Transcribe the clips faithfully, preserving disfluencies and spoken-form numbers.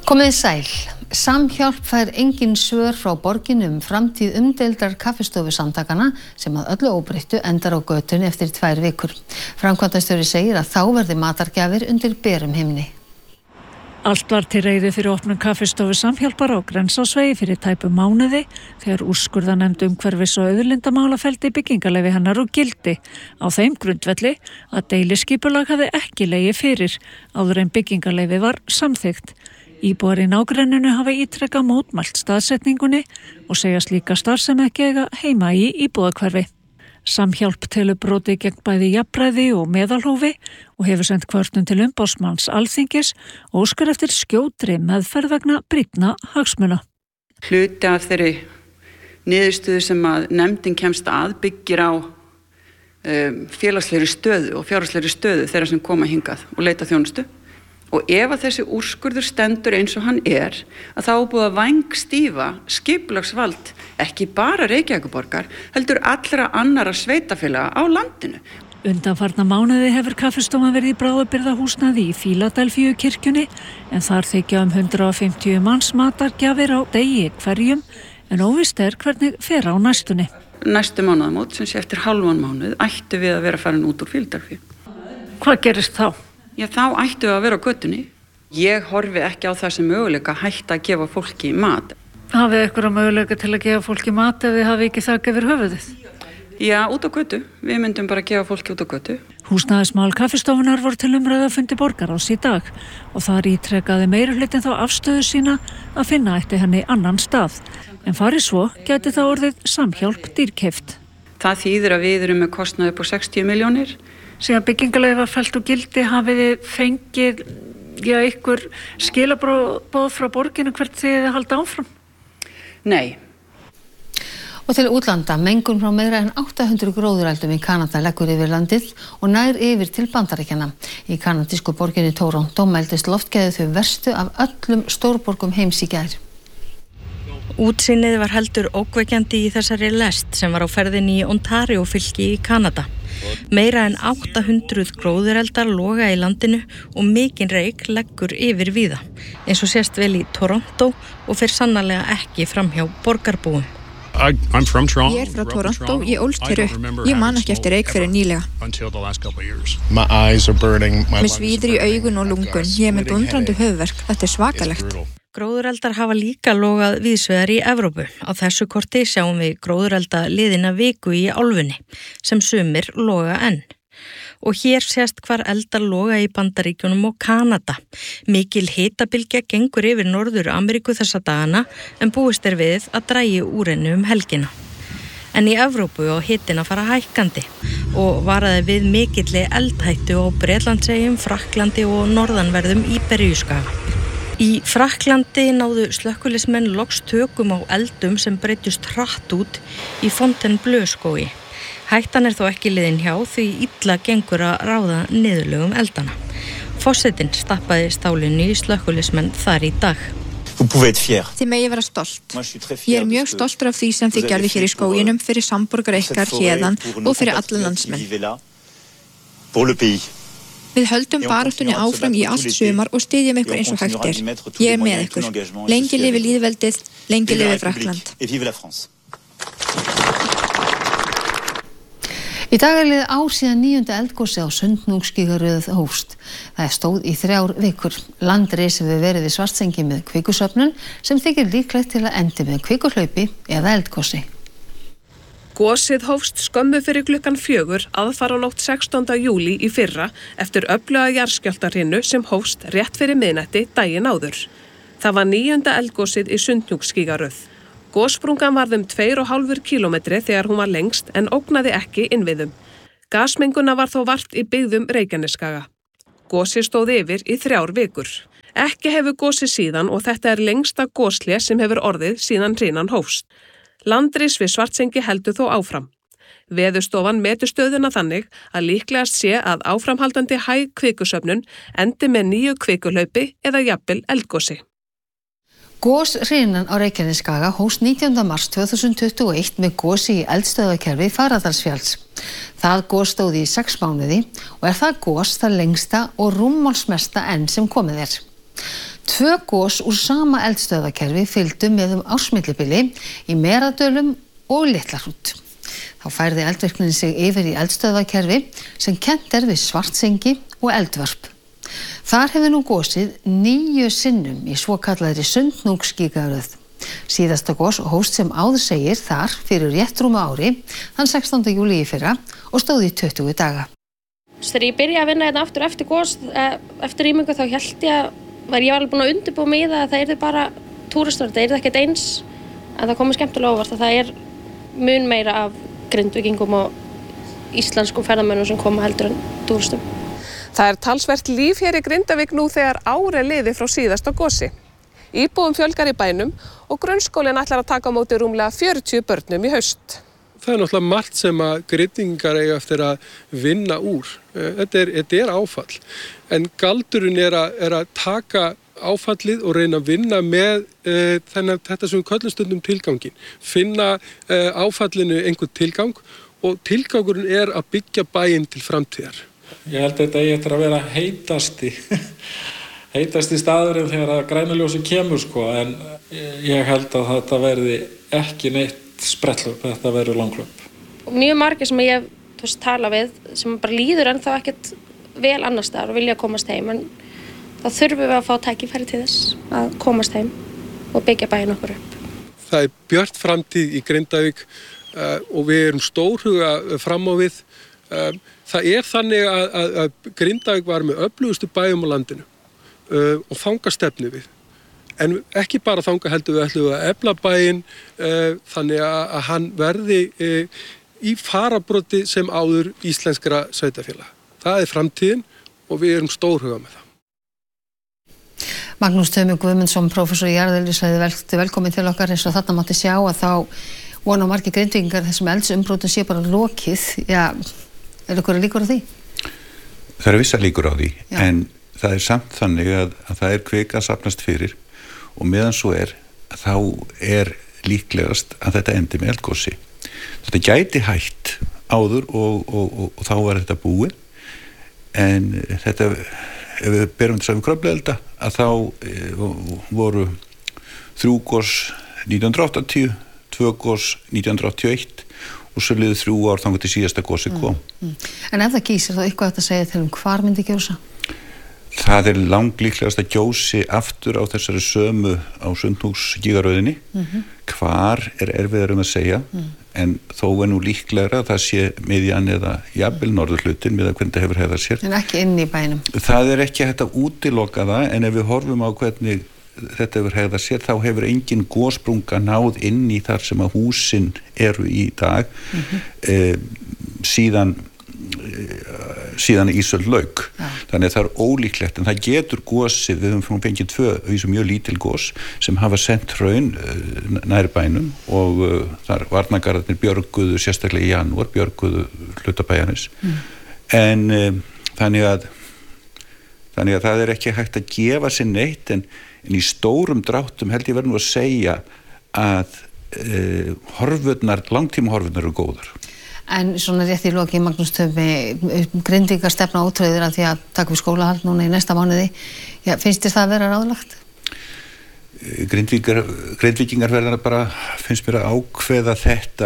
Komið sæl. Samhjálp fær engin svör frá borginni um framtíð umdeildar kaffistofu samtakana sem að öllu óbreyttu endar á götunni eftir tvær vikur. Framkvæmdastjóri segir að þá verði matargjafir undir berum himni. Allt var til reiðu fyrir opnun kaffistofu Samhjálpar á Grensásvegi fyrir tæpum mánuði þegar úrskurðarnefnd umhverfis- og auðlindamála felldi byggingarleyfi hennar úr gildi á þeim grundvelli að deiliskipulag hafði ekki legið fyrir áður en byggingarleyfi var samþykkt. Íbúar í nágrenninu hafa ítrekað mótmælt staðsetningunni og segjast líka starfsemi ekki eiga heima í íbúðahverfi. Samhjálp telur brotið gegn bæði jafnræði og meðalhófi og hefur sent kvörtun til umboðsmanns Alþingis og óskar eftir skjótri meðferð vegna brýnna hagsmuna. Hluti af þeirri niðurstöðu sem að nefndin kemst að byggir á um, félagslegri stöðu og fjárhagslegri stöðu þeirra sem koma hingað og leita þjónustu. Og ef að þessi úrskurður stendur eins og hann er, að þá er búið að vængstífa skipulagsvald ekki bara Reykjavíkurborgar, heldur allra annara sveitafélaga á landinu. Undanfarna mánuði hefur kaffistofan verið í bráðabirgðahúsnæði í Fíladelfíu kirkjunni, en þar þykja um hundrað og fimmtíu manns matargjafir á degi hverjum, en óvíst er hvernig fer á næstunni. Næstu mánaðamót, sem sé eftir hálfan mánuð, ættu við að vera farin út úr Fíladelfíu. Hvað gerist þá? Já, þá ættu við að vera á götunni. Ég horfi ekki á það sem möguleika hætta að gefa fólki mat. Hafið ykkur á möguleika til að gefa fólki mat ef þið hafi ekki þak yfir höfuðið? Já, út á götu. Við myndum bara gefa fólki út á götu. Húsnæðismál kaffistofunar voru til umræðu á fundi borgarráðs í dag og þar ítrekaði meirihlutin þá afstöðu sína að finna ætti henni annan stað. En farið svo gæti það orðið Samhjálp dýrkeypt. Það þýðir að við erum með kostnað upp á sextíu milljónir. Síðan byggingarleyfi var fellt úr gildi, hafið þið fengið já, ykkur skilaboð frá borginu hvert þið halda áfram? Nei. Og til útlanda, mengun frá meira en átta hundruð gróðureldum í Kanada leggur yfir landið og nær yfir til Bandaríkjanna. Í kanadísku borginni Toronto mældist loftgæðið þau verstu af öllum stórborgum heims í gær. Útsýnið var heldur ókveikjandi í þessari lest sem var á ferðinni í Ontario fylki í Kanada. Meira en átta hundruð gróðureldar loga í landinu og mikinn reyk leggur yfir víða, eins og sést vel í Toronto og fer sannarlega ekki framhjá borgarbúum. I, I'm from Toronto. Ég er frá Toronto, ég ólst hér upp. Ég man ekki eftir reyk fyrir nýlega. Mér svíður í augun og lungun, ég er með dundrandi höfuðverk, þetta er svakalegt. Gróðureldar hafa líka logað víðsvegar í Evrópu. Á þessu korti sjáum við gróðurelda liðina viku í álfunni, sem sumir loga enn. Og hér sést hvar eldar loga í Bandaríkjunum og Kanada. Mikil hitabylgja gengur yfir Norður Ameríku þessa dagana, en búist er við að drægi úr henni um helgina. En í Evrópu á hitinn að fara hækkandi og varaði við mikilli eldhættu á Bretlandseyjum, Frakklandi og norðanverðum Íberíuskaga. Í Frakklandi náðu slökkviliðsmenn loks tökum á eldum sem breyttust hratt út í Fontainebleau-skógi. Hættan er þó ekki liðin hjá því illa gengur að ráða niðurlögum eldana. Forsetinn stappaði stálinu í slökkviliðsmenn þar í dag. Þið megi vera stolt. Ég er mjög stoltur af því sem þið gerðu hér í skóginum fyrir samborgar ykkar héðan og fyrir alla landsmenn. Við höldum baráttunni áfram í allt sumar og styðjum ykkur eins og hægt er. Ég er með ykkur. Lengi lifi lýðveldið, lengi lifi Frakkland. Í dag er liðið ár síðan níunda eldgosi á Sundhnúksgígaröð hófst. Það stóð í þrjár vikur. Landris hefur verið við Svartsengi með kvikusöfnun sem þykir líklegt til að endi með kvikuhlaupi eða eldgosi. Gosið hófst skömmu fyrir klukkan fjögur aðfaranótt sextánda júlí í fyrra eftir öfluga jarðskjálftahrinu sem hófst rétt fyrir miðnætti daginn áður. Það var níunda eldgosið í Sundhnúksgígaröð. Gossprungan varð um tveir og hálfur kílómetri þegar hún var lengst en ógnaði ekki innviðum. Gasmenguna var þó vart í byggðum Reykjanesskaga. Gosið stóð yfir í þrjár vikur. Ekki hefur gosið síðan og þetta er lengsta goshlé sem hefur orðið síðan hrinan hófst. Landris við Svartsengi heldur þó áfram. Veðurstofan metur stöðuna þannig að líklegast sé að áframhaldandi hæg kvikusöfnun endi með nýju kvikuhlaupi eða jafnvel eldgosi. Goshrinan á Reykjanesskaga hófst nítjánda mars tvö þúsund tuttugu og eitt með gosi í eldstöðvakerfi Fagradalsfjalls. Það gos stóð í sex mánuði og er það gos það lengsta og rúmmálsmesta enn sem komið er. Tvö gos úr sama eldstöðvakerfi fylgdu með um ársmillibili í Meradölum og Litlahrút. Þá færði eldvirknin sig yfir í eldstöðvakerfi sem kennt er við Svartsengi og Eldvörp. Þar hefur nú gosið níu sinnum í svokallaðri Sundhnúksgígaröð. Síðasta gos hófst sem áður segir þar fyrir rétt rúmu ári, þann sextánda júlí í fyrra og stóð í tuttugu daga. Þegar ég byrjaði að vinna þetta aftur eftir gos, eftir rýmingu þá hélt ég að var ég var alveg búin að undirbúa mig í það að það yrði bara túristar, það yrði ekkert eins, en það komið skemmtilega óvart að það er mun meira af Grindvíkingum og íslenskum ferðamönnum sem koma heldur en túristum. Það er talsvert líf hér í Grindavík nú þegar ár er liðið frá síðasta gosi. Íbúum fjölgar í bænum og grunnskólinn ætlar að taka á móti rúmlega fjörutíu börnum í haust. Það er náttúrulega margt sem að Grindvíkingar eiga eftir að vinna úr. Þetta er, þetta er áfall. En galdurinn er að, er að taka áfallið og reyna að vinna með uh, þennan, þetta sem við köllum stundum tilgangin. Finna uh, áfallinu einhvern tilgang og tilgangurinn er að byggja bæinn til framtíðar. Ég held að þetta eigi eftir að vera heitasti. heitasti staðurinn þegar að grænuljósi kemur sko, en ég held að þetta verði ekki neitt sprettlöp, þetta verður langlöp. Mjög margir sem ég hef tala við sem bara líður en þá ekkert vel annars staðar og vilja komast heim, en þá þurfum við að fá tækifæri til þess að komast heim og byggja bæinn okkur upp. Það er björt framtíð í Grindavík uh, og við erum stórhuga fram á við. Uh, það er þannig að, að, að Grindavík var með öflugustu bæjum á landinu. Uh, og þanga stefni við. En ekki bara þanga heldur við ætlum að efla bæinn uh, þannig að, að hann verði uh, í farabroti sem áður íslenskra sveitarfélaga. Það er framtíðin og við erum stórhuga með það. Magnús Tumi Guðmundsson, prófessor í jarðeðlisfræði, vel, velkomin til okkar. Eins og þarna mátti sjá að þá vona margir Grindvíkingar þessum eldsumbrotum sé bara lokið. Já, er ykkur líkur á því? Það eru vissar líkur á því, Já. En það er samt þannig að, að það er kvika að safnast fyrir og meðan svo er, þá er líklegast að þetta endi með eldgosi. Þetta gæti hætt áður og, og, og, og þá var þetta búið, en þetta, ef við berum þess að við kröfluelda, að þá e, voru þrjú gos nítján hundruð áttatíu, tvö gos nítján hundruð áttatíu og eitt og svo liðu þrjú ár þangað til síðasta gosi kom. Mm, mm. En ef það gísir þá eitthvað að segja til um hvar myndi gjósa? Það er langlíklegast að gjósi aftur á þessari sömu á Sundhnúksgígaröðinni. Mm-hmm. Hvar er erfiðar um að segja, mm. en þó er nú líklegra að það sé miðjan eða jafnvel norðurhlutin með að hvernig það hefur hefðað sér. En ekki inn í bænum. Það er ekki hægt að útiloka það, en ef við horfum á hvernig þetta hefur hefðað sér, þá hefur engin gossprunga náð inn í þar sem að húsin eru í dag, mm-hmm. e, síðan síðan Ísöld lauk. Ja. Þannig að það er ólíklegt, en það getur gosið, við höfum fengið tvö vísu mjög lítil gos sem hafa sent hraun uh, nær bænum og uh, þar varnargarðarnir björguðu sérstaklega í janúar, björguðu hlutabæjarins. Mm. En uh, þannig að þannig að það er ekki hægt að gefa sér neitt, en, en í stórum dráttum held ég verður nú að segja að uh, horfurnar, langtíma horfurnar eru góðar. En svona rétt í loki, Magnús Tumi, Grindvíkingar stefna ótrúðir að því að taka við skólahald núna í næsta mánuði. Já, finnst þér það að vera ráðlagt? Grindvíkingar, Grindvíkingar verða bara, finnst mér að ákveða þetta.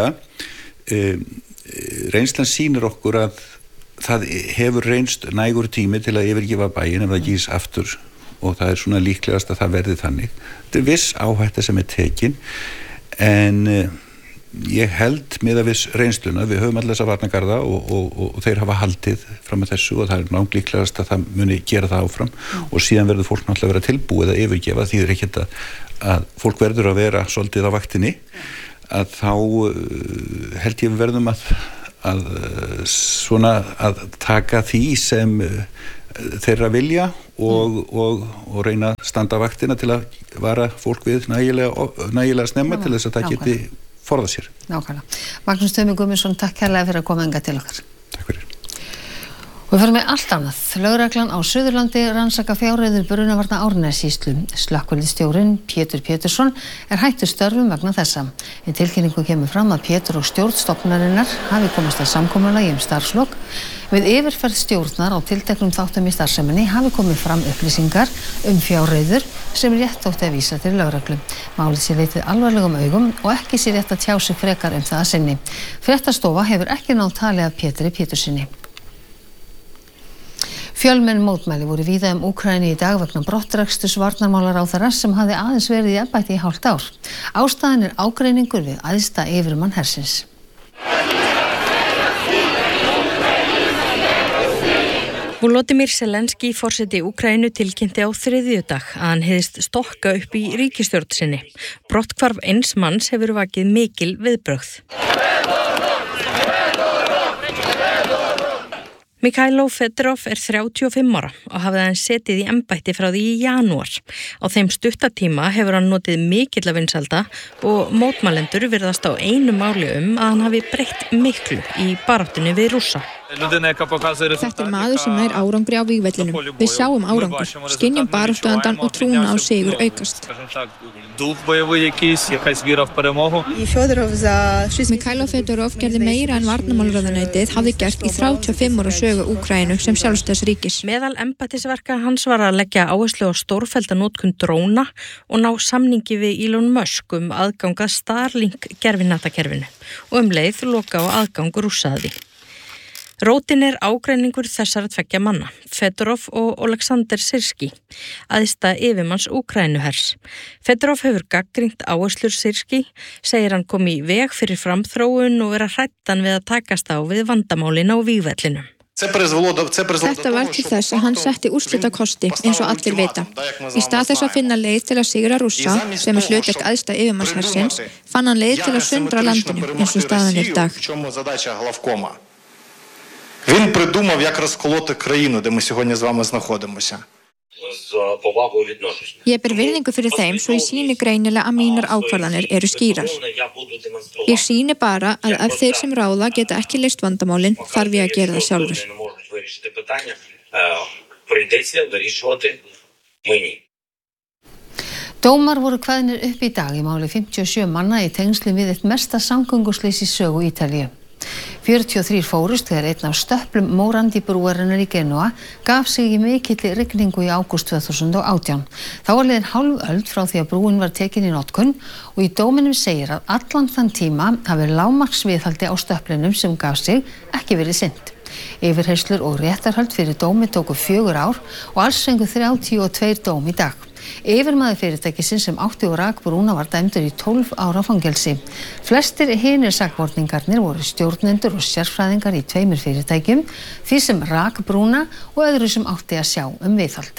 Reynslan sýnir okkur að það hefur reynst nægur tími til að yfirgefa bæinn ef það gís aftur og það er svona líklegast að það verði þannig. Þetta er viss áhætta sem er tekin, en ég held með að viss reynsluna, við höfum allir þessa varnargarða og, og, og, og þeir hafa haldið fram að þessu og það er langlíklegast að það muni gera það áfram mm. og síðan verður fólk náttúrulega að vera tilbúið að yfirgefa, því það er ekkert að, að fólk verður að vera svolítið á vaktinni, að þá uh, held ég við verðum að, að svona að taka því sem uh, þeirra vilja og, mm. og, og reyna að standa vaktina til að vara fólk við nægilega, nægilega snemma mm. til þess að það geti forða sér. Nákvæmlega. Magnús Tumi Guðmundsson, takk kærlega fyrir að koma hingað til okkar. Takk fyrir. Og við fyrir með allt annað. Lögreglan á Suðurlandi rannsaka fjárreiður Brunavarna Árnessýslu. Slökkviliðsstjórinn Pétur Pétursson er hættur störfum vegna þessa. Í tilkynningu kemur fram að Pétur og stjórn stofnunarinnar hafi komist að samkomulagi um starfslok. Við yfirferð stjórnar á tilteknum þáttum í starfseminni hafi komið fram upplýsingar um fjárreiður sem rétt þótti að vísa til lögreglu. Málið sé litið alvarlegum augum og ekki sé rétt að tjá sig frekar um það að sinni. Fréttastofa hefur ekki náð tali af Pétri Pétursinni. Fjölmenn mótmæli voru víða um Úkraínu í dag vegna brottreksturs varnarmálaráðherra sem hafði aðeins verið í embætti í hálft ár. Ástæðan er ágreiningur við æðsta yfirmann hersins. Volodymyr Zelensky, forseti Úkraínu, tilkynnti á þriðjudag að hann hygðist stokka upp í ríkisstjórn sinni. Brotthvarf eins manns hefur vakið mikil viðbrögð. Mikhailo Fedorov er þrjátíu og fimm ára og hafði hann setið í embætti frá því í janúar. Á þeim stuttatíma hefur hann notið mikilla vinsælda og mótmælendur virðast á einu máli um að hann hafi breytt miklu í baráttunni við Rússa. Þetta er maður sem nær árangri á vígvellinum. Við sjáum árangur, skynjum baráttuandann og trúna á sigur aukast. Mikhailo Fedorov gerði meira en varnarmálaráðuneytið hafði gert í þrjátíu og fimm ára sögu Úkraínu sem sjálfstæðs ríkis. Meðal embættisverka hans var að leggja áherslu á stórfellda notkun dróna og ná samningi við Elon Musk um aðganga Starlink gerfinatakerfinu og um leið loka á aðgang Rússa að því. Rótin er ágreiningur þessara tveggja manna, Fedorov og Oleksandr Syrski, æðsta yfirmanns Úkraínuhers. Fedorov hefur gagnrýnt áherslur Syrski, segir hann kom í veg fyrir framþróun og vera hrættan við að takast á við vandamálin á vígvellinu. Þetta var til þess að hann setti úrslitakosti eins og allir vita. Í stað þess að finna leið til að sigra Rússa, sem er hlutverk æðsta yfirmannshersins, fann hann leið til að sundra landinu eins og staðan er í dag. Він придумав, як розколоти країну, де ми сьогодні з вами знаходимося. Ég ber virðingu fyrir þeim svo ég sýni greinilega að mínar ákvarðanir eru skýrar. Ég sýni bara að ef þeir sem ráða geta ekki leyst vandamálin, þarf ég að gera það sjálfur. Dómar voru kveðnir upp í dag í máli fimmtíu og sjö manna í tengslum við eitt mesta samgönguslys í sögu Ítalíu. fjörutíu og þrír fórust þegar einn af stöplum Morandi brúarinnar í Genúa gaf sig í mikilli rigningu í ágúst tvö þúsund og átján. Þá var liðin hálf öld frá því að brúin var tekin í notkun og í dóminum segir að allan þann tíma hafi lágmarksviðhaldi á stöplinum sem gaf sig ekki verið sinnt. Yfirheyrslur og réttarhöld fyrir dómi tóku fjögur ár og alls fengu þrjátíu og tveir dóm í dag. Yfirmaður fyrirtækisins sem átti og rak brúna var dæmdur í tólf ára fangelsi. Flestir hinir sakborningarnir voru stjórnendur og sérfræðingar í tveimur fyrirtækjum, því sem rak brúna og öðru sem átti að sjá um viðhald.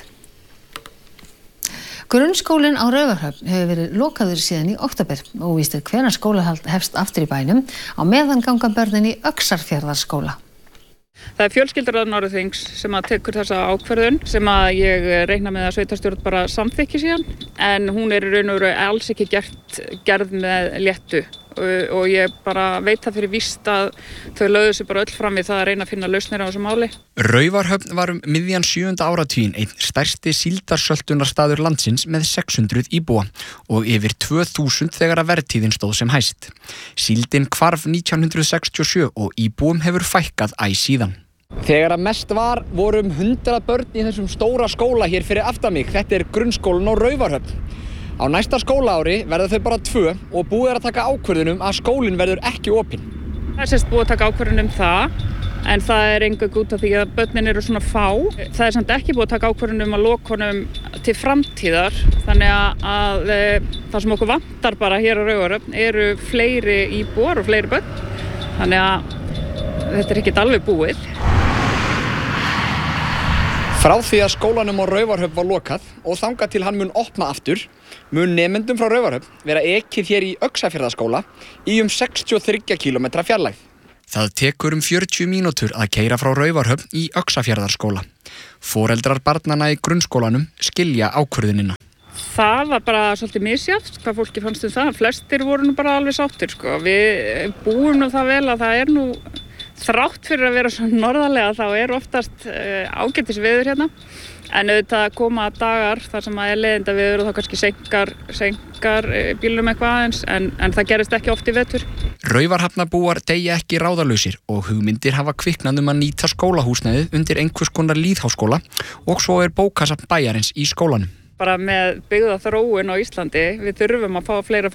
Grunnskólinn á Raufarhöfn hefur verið lokaður síðan í október og óvíst er hvenær skólahald hefst aftur í bænum, á meðan ganga börnin í Öxarfjarðarskóla. Það er fjölskylduráð Norðurþings sem að tekur þessa ákvörðun sem að ég reikna með að sveitarstjórn bara samþykki síðan, en hún er í raun og veru alls ekki gert, gerð með léttu og, og ég bara veit það fyrir víst að þau lögðu sig bara öll fram við það að reyna að finna lausnir á þessu máli. Raufarhöfn var um miðjan sjöunda áratuginn einn stærsti síldarsöltunarstaður landsins með sex hundruð íbúa og yfir tvö þúsund þegar að vertíðin stóð sem hæst. Síldin hvarf nítján hundruð sextíu og sjö og íbúum hefur fækkað æ síðan. Þegar að mest var voru um hundrað börn í þessum stóra skóla hér fyrir aftan mig. Þetta er grunnskólinn á Raufarhöfn. Á næsta skólaári verða þau bara tvö og búið er að taka ákvörðunum að skólinn verður ekki opinn. Það er sérst búið að taka ákvörðunum það, en það er engu út af því að börnin eru svona fá. Það er samt ekki búið að taka ákvörðunum að loka honum til framtíðar, þannig að, að það sem okkur vantar bara hér á Raufarhöfn eru fleiri íbúar og fleiri börn, þannig að þetta er ekkert alveg búið. Frá því að skólanum á Raufarhöfn var lokað og þangað til hann mun opna aftur, mun nemendum frá Raufarhöfn vera ekið hér í Öxarfjarðarskóla í um sextíu og þriggja kílómetra fjarlægð. Það tekur um fjörutíu mínútur að keyra frá Raufarhöfn í Öxarfjarðarskóla. Foreldrar barnanna í grunnskólanum skilja ákvörðunina. Það var bara svolítið misjafnt hvað fólki fannst um það. Flestir voru nú bara alveg sáttir, sko. Við búum nú það vel að það er nú þrátt fyrir að vera svo norðarlega þá er oftast uh, ágætis veður hérna. En auðvitað koma dagar þar sem að er leiðinda veður og þá kannski senkar, senkar bílum eitthvað aðeins en, en það gerist ekki oft í vetur. Raufarhafnarbúar deyja ekki ráðalausir og hugmyndir hafa kviknað um að nýta skólahúsnæðið undir einhvers konar lýðháskóla og svo er bókasafn bæjarins í skólanum. Bara með byggða þróun á Íslandi, við þurfum að fá fleira